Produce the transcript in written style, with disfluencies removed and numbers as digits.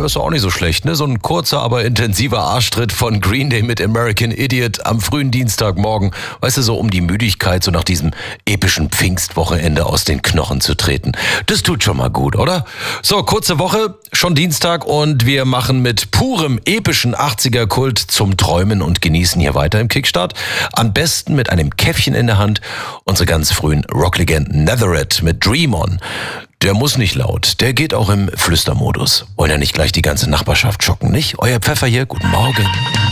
ist auch nicht so schlecht, ne? So ein kurzer, aber intensiver Arschtritt von Green Day mit American Idiot am frühen Dienstagmorgen. Weißt du, so um die Müdigkeit, so nach diesem epischen Pfingstwochenende aus den Knochen zu treten. Das tut schon mal gut, oder? So, kurze Woche, schon Dienstag und wir machen mit purem, epischen 80er-Kult zum Träumen und Genießen hier weiter im Kickstart. Am besten mit einem Käffchen in der Hand, unsere ganz frühen Rocklegenden Nazareth mit Dream On. Der muss nicht laut, der geht auch im Flüstermodus. Wollen ja nicht gleich die ganze Nachbarschaft schocken, nicht? Euer Pfeffer hier, guten Morgen.